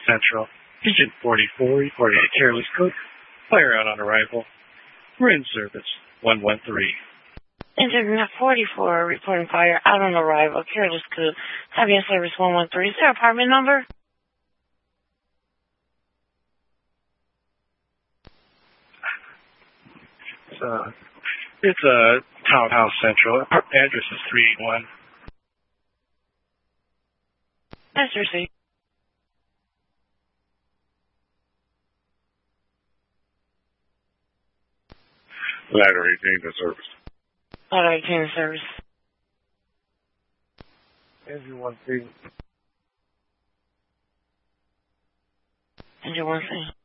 Central. Agent 44 reporting a careless cook. Fire out on arrival. We're in service. 113. Agent 44 reporting fire out on arrival. Careless cook. Having service 113. Is there apartment number? It's a Townhouse Central. Address is 381. Yes, sir. Ladder 18 to service. Ladder 18 to service. Engine 1C. Engine 1C.